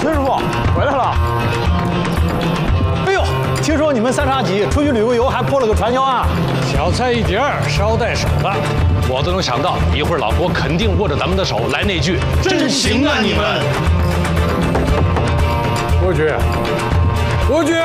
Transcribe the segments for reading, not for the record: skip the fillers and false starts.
孙师傅回来了。哎呦，听说你们3叉戟出去旅个游还破了个传销案， 小菜一碟，捎带手的。 我都能想到，一会儿老郭肯定握着咱们的手来那句“真行啊你们”。 郭局，郭局。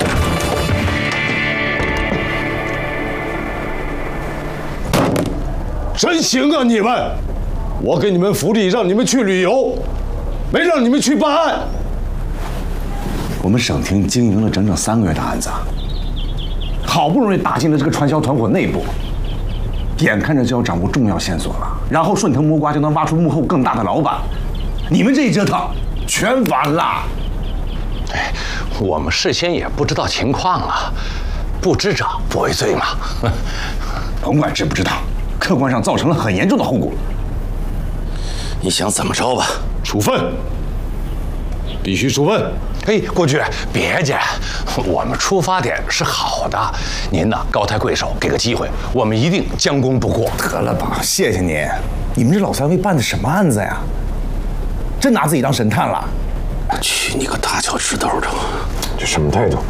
真行啊！你们，我给你们福利，让你们去旅游，没让你们去办案。 我们省厅经营了整整3个月的案子，好不容易打进了这个传销团伙内部，眼看着就要掌握重要线索了，然后顺藤摸瓜就能挖出幕后更大的老板，你们这一折腾，全完了。 哎，我们事先也不知道情况啊，不知者不为罪嘛。 甭管知不知道。 客观上造成了很严重的后果。 你想怎么着吧？ 处分，必须处分。 哎，郭局，别介，我们出发点是好的，您呢高抬贵手，给个机会，我们一定将功补过。 得了吧，谢谢您。你们这老3位办的什么案子呀？真拿自己当神探了？ 去你个大脚趾头的！ 这什么态度？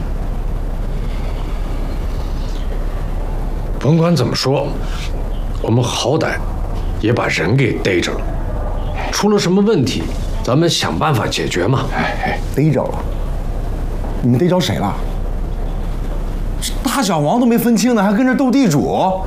甭管怎么说，我们好歹也把人给逮着了。出了什么问题，咱们想办法解决嘛。 逮着了？你们逮着谁了？大小王都没分清呢，还跟这斗地主？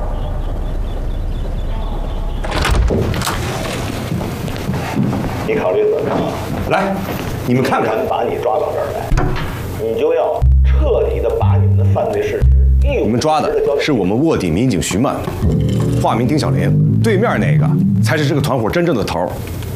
你考虑怎么样？ 来，你们看看， 把你抓到这儿来，你就要彻底的把你们的犯罪事实。 你们抓的是我们卧底民警徐曼，化名丁小林，对面那个才是这个团伙真正的头。